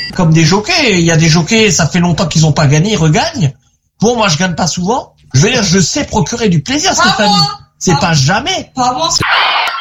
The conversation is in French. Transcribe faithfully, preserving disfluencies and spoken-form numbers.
Comme des jockeys, il y a des jockeys, ça fait longtemps qu'ils ont pas gagné, ils regagnent. Bon, moi je gagne pas souvent. Je veux dire, je sais procurer du plaisir, Pas Stéphanie. moi. C'est Pas pas jamais. Pas moi.